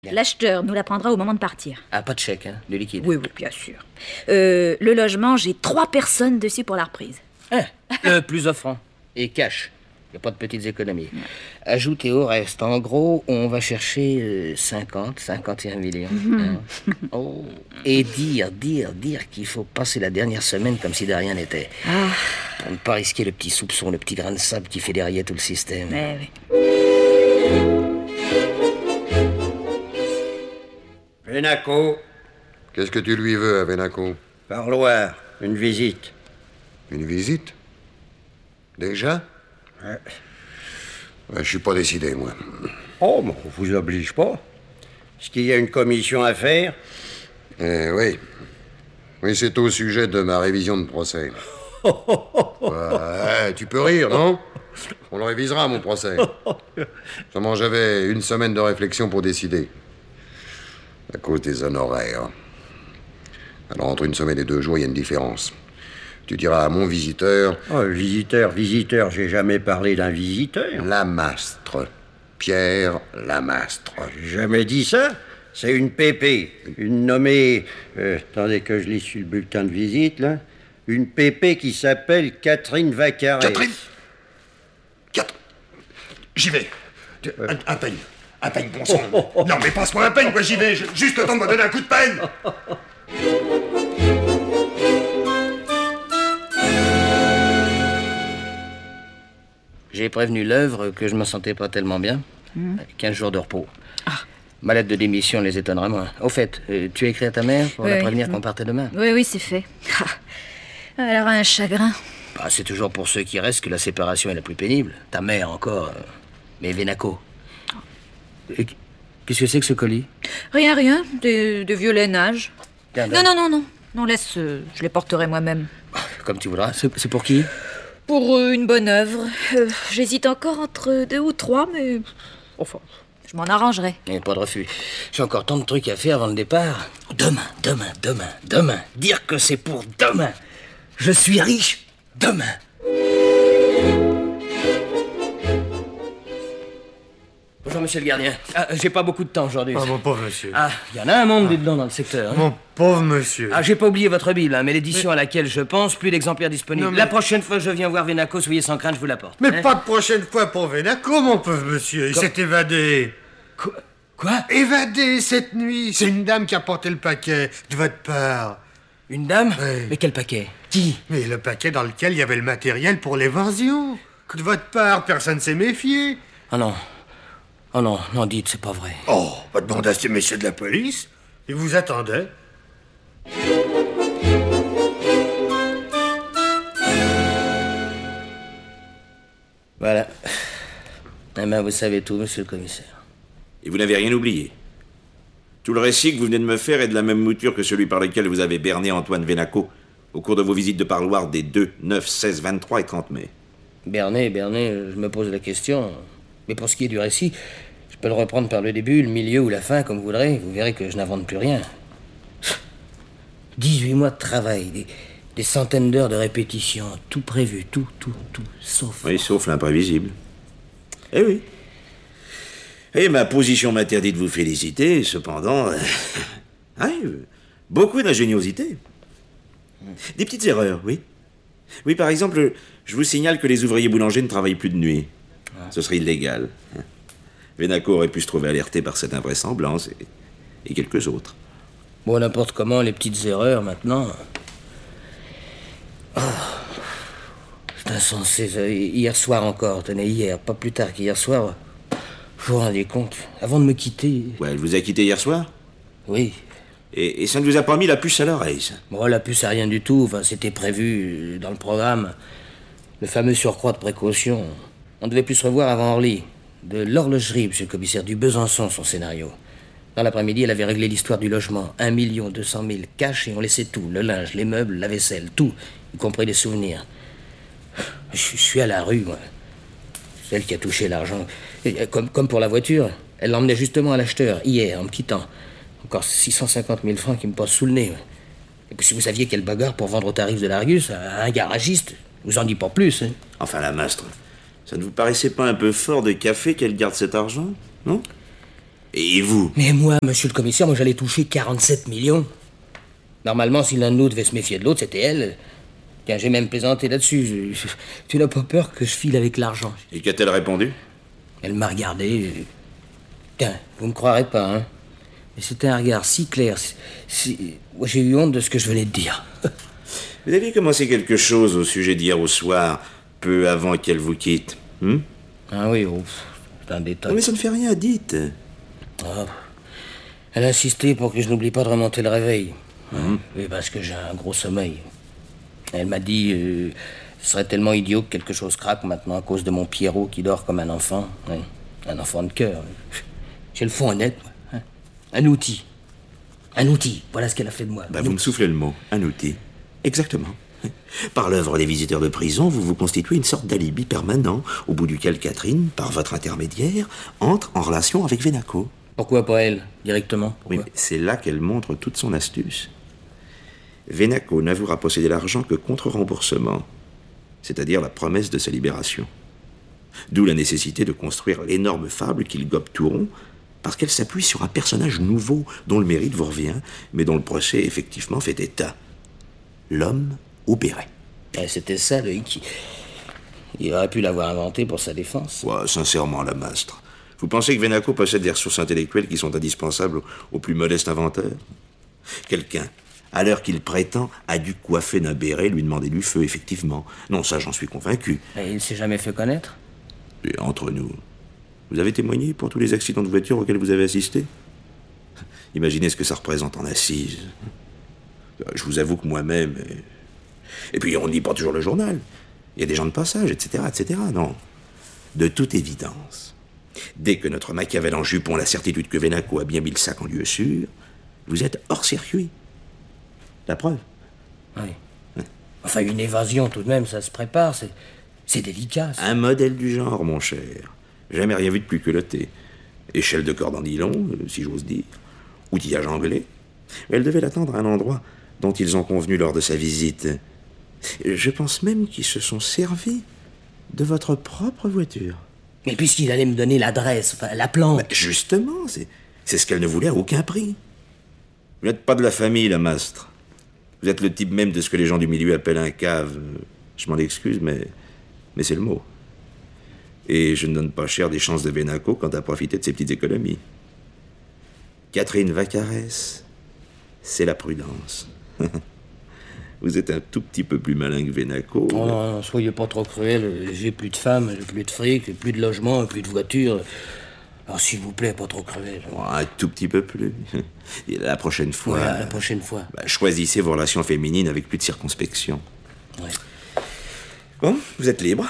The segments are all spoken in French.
L'acheteur nous la prendra au moment de partir. Ah, pas de chèque, hein, du liquide. Oui, bien sûr. Le logement, j'ai 3 personnes dessus pour la reprise. Le plus offrant. Et cash. Il n'y a pas de petites économies. Ajoutez au reste. En gros, on va chercher 51 millions. Hein. Oh. Et dire qu'il faut passer la dernière semaine comme si de rien n'était. Pour ne pas risquer le petit soupçon, le petit grain de sable qui fait derrière tout le système. Oui. Vénaco. Qu'est-ce que tu lui veux à Vénaco? Parloir, une visite. Une visite? Déjà? Ouais, je suis pas décidé, moi. Oh, mais on vous oblige pas. Est-ce qu'il y a une commission à faire? Oui. Oui, c'est au sujet de ma révision de procès. Ouais, tu peux rire, non? On le révisera, mon procès. Seulement, j'avais une semaine de réflexion pour décider. À cause des honoraires. Alors, entre une semaine et 2 jours, il y a une différence. Tu diras à mon visiteur... Oh, visiteur, j'ai jamais parlé d'un visiteur. Lamastre. Pierre Lamastre. J'ai jamais dit ça. C'est une pépé. Une nommée... attendez que je lis sur le bulletin de visite, là. Une pépé qui s'appelle Catherine Vaccarès. Catherine. J'y vais. Un peigne. Un peigne, bon sang. Non, mais passe-moi un peigne, quoi, j'y vais. Juste le temps de me donner un coup de peine. J'ai prévenu l'œuvre que je me sentais pas tellement bien. 15 jours de repos. Ma lettre de démission les étonnera moins. Au fait, tu as écrit à ta mère pour la prévenir qu'on partait demain? Oui, c'est fait. Alors, un chagrin. C'est toujours pour ceux qui restent que la séparation est la plus pénible. Ta mère encore. Mais Vénaco. Qu'est-ce que c'est que ce colis? Rien. Des vieux lainages. Non. Non, laisse, je les porterai moi-même. Comme tu voudras. C'est pour qui? Pour une bonne œuvre. J'hésite encore entre 2 ou 3, mais... Enfin, je m'en arrangerai. Il n'y a pas de refus. J'ai encore tant de trucs à faire avant le départ. Demain. Dire que c'est pour demain. Je suis riche demain. Bonjour, monsieur le gardien. J'ai pas beaucoup de temps aujourd'hui. Mon pauvre monsieur. Il y en a un monde dedans dans le secteur. Hein. Mon pauvre monsieur. J'ai pas oublié votre bille, mais l'édition à laquelle je pense, plus d'exemplaires disponibles. Non, mais... La prochaine fois que je viens voir Vénaco, soyez sans crainte, je vous l'apporte. Mais pas de prochaine fois pour Vénaco, mon pauvre monsieur. Il s'est évadé. Quoi? Évadé cette nuit. C'est une dame qui a porté le paquet de votre part. Une dame? Oui. Mais quel paquet? Qui? Mais le paquet dans lequel il y avait le matériel pour l'évasion. De votre part, personne s'est méfié. Oh non, dites, c'est pas vrai. Oh, pas demander à ces messieurs de la police. Ils vous attendaient. Voilà. Vous savez tout, monsieur le commissaire. Et vous n'avez rien oublié. Tout le récit que vous venez de me faire est de la même mouture que celui par lequel vous avez berné Antoine Vénaco au cours de vos visites de parloir des 2, 9, 16, 23 et 30 mai. Berné, je me pose la question. Mais pour ce qui est du récit, je peux le reprendre par le début, le milieu ou la fin, comme vous voudrez. Vous verrez que je n'invente plus rien. 18 mois de travail, des centaines d'heures de répétition, tout prévu, tout, sauf... Oui, sauf l'imprévisible. Eh oui. Et ma position m'interdit de vous féliciter, cependant... beaucoup d'ingéniosité. Des petites erreurs, oui. Oui, par exemple, je vous signale que les ouvriers boulangers ne travaillent plus de nuit. Ce serait illégal. Vénaco aurait pu se trouver alerté par cette invraisemblance et quelques autres. Bon, n'importe comment, les petites erreurs, maintenant... c'est insensé, ça. Hier soir encore, tenez, pas plus tard qu'hier soir... Vous vous rendez compte, avant de me quitter... Ouais, elle vous a quitté hier soir? Oui. Et ça ne vous a pas mis la puce à l'oreille, ça? Bon, la puce, c'est rien du tout. C'était prévu dans le programme. Le fameux surcroît de précaution. On devait plus se revoir avant Orly. De l'horlogerie, monsieur le commissaire, du Besançon, son scénario. Dans l'après-midi, elle avait réglé l'histoire du logement. 1 200 000 cash et on laissait tout. Le linge, les meubles, la vaisselle, tout. Y compris les souvenirs. Je suis à la rue, moi. C'est elle qui a touché l'argent. Comme pour la voiture. Elle l'emmenait justement à l'acheteur, hier, en me quittant. Encore 650 000 francs qui me passent sous le nez. Et puis si vous saviez quelle bagarre pour vendre au tarif de l'Argus à un garagiste, je vous en dis pas plus. Hein. Enfin, Lamastre, ça ne vous paraissait pas un peu fort de café qu'elle garde cet argent, non? Et vous? Mais moi, monsieur le commissaire, moi j'allais toucher 47 millions. Normalement, si l'un de nous devait se méfier de l'autre, c'était elle. Tiens, j'ai même plaisanté là-dessus. Tu n'as pas peur que je file avec l'argent? Et qu'a-t-elle répondu? Elle m'a regardé. Tiens, vous me croirez pas, hein? Mais c'était un regard si clair. Moi, j'ai eu honte de ce que je venais de dire. Vous aviez commencé quelque chose au sujet d'hier au soir, peu avant qu'elle vous quitte. Ah oui, c'est un détail. Non, mais ça ne fait rien, dites. Ah, elle a insisté pour que je n'oublie pas de remonter le réveil. Oui, parce que j'ai un gros sommeil. Elle m'a dit ce serait tellement idiot que quelque chose craque maintenant à cause de mon Pierrot qui dort comme un enfant. Oui, un enfant de cœur. J'ai le fond honnête, moi. Hein. Un outil. Un outil, voilà ce qu'elle a fait de moi. Vous me soufflez le mot, un outil. Exactement. Par l'œuvre des visiteurs de prison, vous vous constituez une sorte d'alibi permanent, au bout duquel Catherine, par votre intermédiaire, entre en relation avec Vénaco. Pourquoi pas elle, directement? Pourquoi? Oui, mais c'est là qu'elle montre toute son astuce. Vénaco n'avouera posséder l'argent que contre remboursement, c'est-à-dire la promesse de sa libération. D'où la nécessité de construire l'énorme fable qu'il gobe tout rond, parce qu'elle s'appuie sur un personnage nouveau dont le mérite vous revient, mais dont le procès effectivement fait état. L'homme au béret. C'était ça, le hic. Il aurait pu l'avoir inventé pour sa défense. Ouais, sincèrement, Lamastre. Vous pensez que Vénaco possède des ressources intellectuelles qui sont indispensables au plus modeste inventeur? Quelqu'un, à l'heure qu'il prétend, a dû coiffer d'un béret, lui demander du feu, effectivement. Non, ça, j'en suis convaincu. Et il s'est jamais fait connaître? Et entre nous, vous avez témoigné pour tous les accidents de voiture auxquels vous avez assisté? Imaginez ce que ça représente en assises. Je vous avoue que moi-même... Et puis, on ne lit pas toujours le journal. Il y a des gens de passage, etc., etc. Non. De toute évidence, dès que notre Machiavel en jupon a la certitude que Vénaco a bien mis le sac en lieu sûr, vous êtes hors circuit. La preuve. Oui. Enfin, une évasion, tout de même, ça se prépare. C'est délicat. Un modèle du genre, mon cher. Jamais rien vu de plus culotté. Échelle de corde en nylon, si j'ose dire. Outillage anglais. Elle devait l'attendre à un endroit dont ils ont convenu lors de sa visite. Je pense même qu'ils se sont servis de votre propre voiture. Mais puisqu'il allait me donner l'adresse, enfin, la planque... Justement, c'est ce qu'elle ne voulait à aucun prix. Vous n'êtes pas de la famille, Lamastre. Vous êtes le type même de ce que les gens du milieu appellent un cave. Je m'en excuse, mais c'est le mot. Et je ne donne pas cher des chances de Vénaco quant à profiter de ses petites économies. Catherine Vaccarès, c'est la prudence. Vous êtes un tout petit peu plus malin que Vénaco. Oh non, soyez pas trop cruel. J'ai plus de femmes, j'ai plus de fric, plus de logement, plus de voiture. Alors, s'il vous plaît, pas trop cruel. Oh, un tout petit peu plus. Et la prochaine fois... Ouais, la prochaine fois. Choisissez vos relations féminines avec plus de circonspection. Ouais. Bon, vous êtes libre.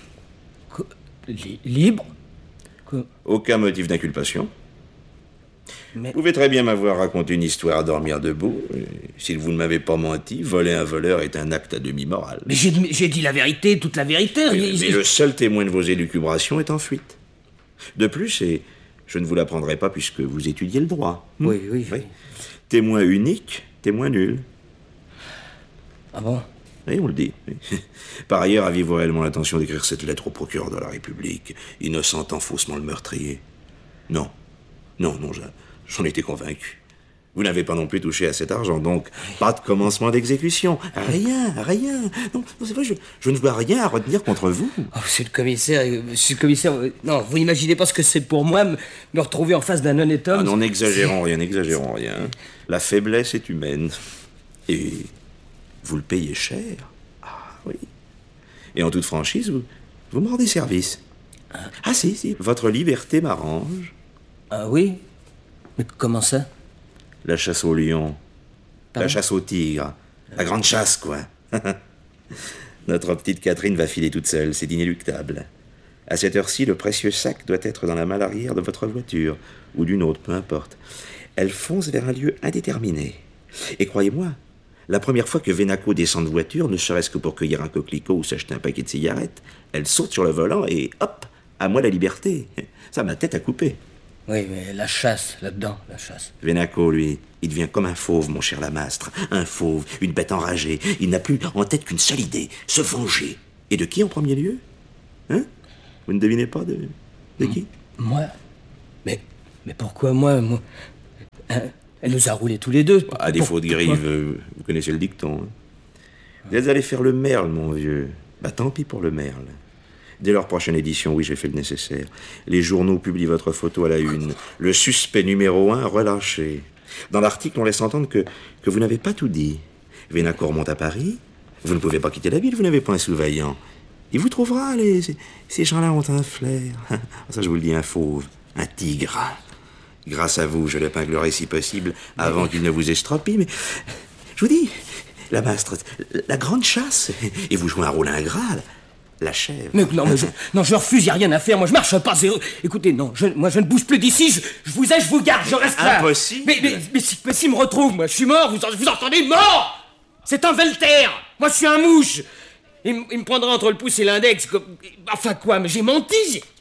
Libre? Aucun motif d'inculpation. Mais... Vous pouvez très bien m'avoir raconté une histoire à dormir debout. Si vous ne m'avez pas menti, voler un voleur est un acte à demi-moral. Mais j'ai dit la vérité, toute la vérité. Mais le seul témoin de vos élucubrations est en fuite. De plus, et je ne vous l'apprendrai pas puisque vous étudiez le droit. Oui. Témoin unique, témoin nul. Ah bon? Oui, on le dit. Par ailleurs, aviez-vous réellement l'intention d'écrire cette lettre au procureur de la République, innocentant faussement le meurtrier? Non, j'en étais convaincu. Vous n'avez pas non plus touché à cet argent, donc pas de commencement d'exécution. Rien. Non, c'est vrai, je ne vois rien à retenir contre vous. Oh, monsieur le commissaire, non, vous n'imaginez pas ce que c'est pour moi, me retrouver en face d'un honnête homme. Ah non, n'exagérons rien. La faiblesse est humaine. Et vous le payez cher. Ah oui. Et en toute franchise, vous me rendez service. Ah si, votre liberté m'arrange. Ah oui? Mais comment ça? La chasse au lion. Pardon? La chasse au tigre. La grande chasse, quoi. Notre petite Catherine va filer toute seule, c'est inéluctable. À cette heure-ci, le précieux sac doit être dans la malle arrière de votre voiture, ou d'une autre, peu importe. Elle fonce vers un lieu indéterminé. Et croyez-moi, la première fois que Vénaco descend de voiture, ne serait-ce que pour cueillir un coquelicot ou s'acheter un paquet de cigarettes, elle saute sur le volant et hop, à moi la liberté. Ça, ma tête à couper. Oui, mais la chasse, là-dedans, la chasse. Vénaco, lui, il devient comme un fauve, mon cher Lamastre. Un fauve, une bête enragée. Il n'a plus en tête qu'une seule idée, se venger. Et de qui en premier lieu? Hein? Vous ne devinez pas de qui? Moi? Mais Mais pourquoi moi hein? Elle nous a roulés tous les deux. À défaut de grive, vous connaissez le dicton. Hein. Vous êtes allé faire le merle, mon vieux. Bah tant pis pour le merle. Dès leur prochaine édition, oui, j'ai fait le nécessaire. Les journaux publient votre photo à la une. Le suspect numéro 1 relâché. Dans l'article, on laisse entendre que vous n'avez pas tout dit. Vénacour monte à Paris. Vous ne pouvez pas quitter la ville, vous n'avez pas un sous-vaillant. Il vous trouvera, ces gens-là ont un flair. Ça, je vous le dis, un fauve, un tigre. Grâce à vous, je l'épinglerai si possible avant qu'il ne vous estropie, mais... Je vous dis, la mastre, la grande chasse, et vous jouez un rôle ingrat, la chèvre. Mais non, je refuse, y a rien à faire, moi je marche pas, écoutez, non, moi je ne bouge plus d'ici, je vous ai, je vous garde, je reste là. Impossible. Mais s'il me retrouve, moi je suis mort, vous entendez, mort. C'est un Velter. Moi je suis un mouche. Il me prendra entre le pouce et l'index, enfin quoi, mais j'ai menti.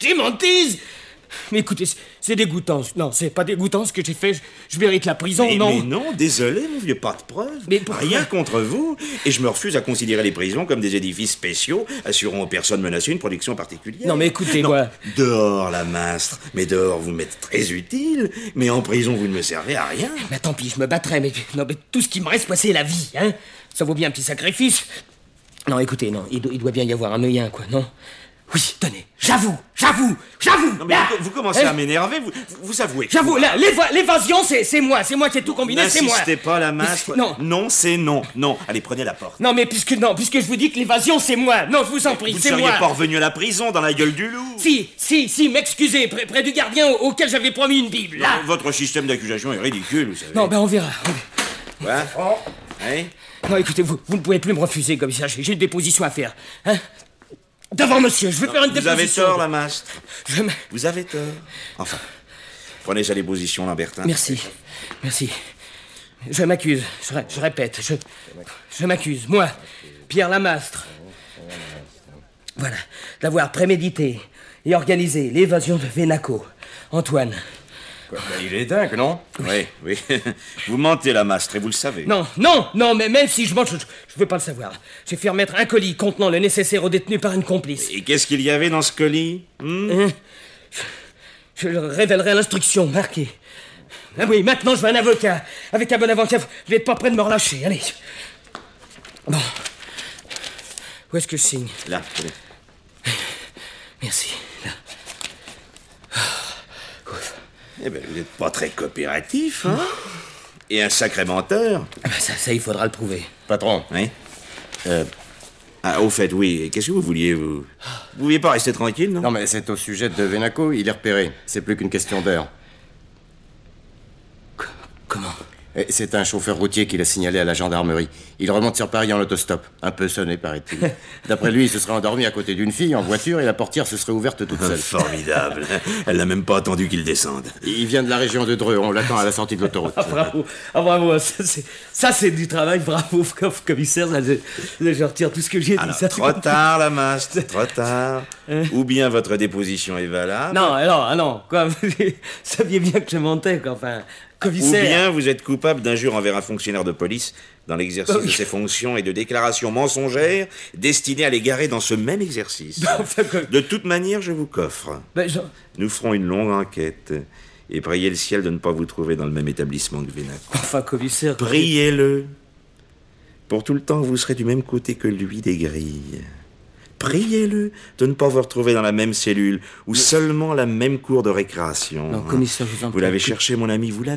Mais écoutez, c'est dégoûtant. Non, c'est pas dégoûtant ce que j'ai fait. Je mérite la prison, non. Mais non, désolé, mon vieux, pas de preuves. Mais pourquoi? Rien contre vous. Et je me refuse à considérer les prisons comme des édifices spéciaux assurant aux personnes menacées une protection particulière. Non, mais écoutez, moi... Dehors, la mastre. Mais dehors, vous m'êtes très utile. Mais en prison, vous ne me servez à rien. Mais tant pis, je me battrai. Mais tout ce qui me reste, moi, c'est la vie, hein. Ça vaut bien un petit sacrifice. Non, écoutez, non, il doit bien y avoir un moyen, quoi, non? Oui, tenez, j'avoue. Non, mais vous commencez à m'énerver, vous avouez. J'avoue, là, l'évasion, c'est moi qui ai tout combiné, c'est moi. N'insistez pas, la mastre. Non, c'est non. Allez, prenez la porte. Non, mais puisque je vous dis que l'évasion, c'est moi. Non, je vous en prie, c'est moi. Vous ne seriez pas revenu à la prison, dans la gueule du loup. Si, m'excusez, près du gardien auquel j'avais promis une Bible, là. Votre système d'accusation est ridicule, vous savez. Non, on verra. Quoi? Hein? Non, écoutez, vous ne pouvez plus me refuser, commissaire, j'ai une déposition à faire, hein. Devant monsieur, je veux faire une déposition. Vous avez tort, la mastre. Vous avez tort. Enfin, prenez sa déposition, Lambertin. Merci. Je m'accuse, je répète, je m'accuse, moi, Pierre Lamastre. Voilà, d'avoir prémédité et organisé l'évasion de Vénaco. Antoine. Quoi, il est dingue, non? Oui. Vous mentez, la mastre, et vous le savez. Non, mais même si je mens, je veux pas le savoir. J'ai fait remettre un colis contenant le nécessaire au détenu par une complice. Et qu'est-ce qu'il y avait dans ce colis? Je révélerai l'instruction marquée. Ah oui, maintenant je veux un avocat. Avec un bon avocat, vous n'êtes pas prêt de me relâcher, allez. Bon. Où est-ce que je signe? Là, tenez. Merci, là. Eh ben, vous n'êtes pas très coopératif, hein? Et un sacré menteur. Ça, il faudra le prouver. Patron. Oui? Au fait, oui. Qu'est-ce que vous vouliez, vous? Vous vouliez pas rester tranquille, non? Non, mais c'est au sujet de Vénaco, il est repéré. C'est plus qu'une question d'heure. Comment? C'est un chauffeur routier qui l'a signalé à la gendarmerie. Il remonte sur Paris en autostop. Un peu sonné, paraît-il. D'après lui, il se serait endormi à côté d'une fille en voiture et la portière se serait ouverte toute seule. Formidable. Elle n'a même pas attendu qu'il descende. Il vient de la région de Dreux. On l'attend à la sortie de l'autoroute. Bravo. Ça, c'est du travail. Bravo, commissaire. Je retire tout ce que j'ai dit. Alors, trop tard, la mastre. Trop tard. Ou bien votre déposition est valable. Non. Quoi, vous saviez bien que je mentais, quoi. Enfin... Commissaire. Ou bien vous êtes coupable d'injure envers un fonctionnaire de police dans l'exercice de ses fonctions et de déclarations mensongères destinées à l'égarer dans ce même exercice. De toute manière, je vous coffre. Nous ferons une longue enquête et priez le ciel de ne pas vous trouver dans le même établissement que Vénaco. Enfin, commissaire... Priez-le. Pour tout le temps, vous serez du même côté que lui des grilles. Priez-le de ne pas vous retrouver dans la même cellule ou seulement la même cour de récréation. Non, commissaire, je vous en prie. Vous l'avez cherché, mon ami, vous l'avez.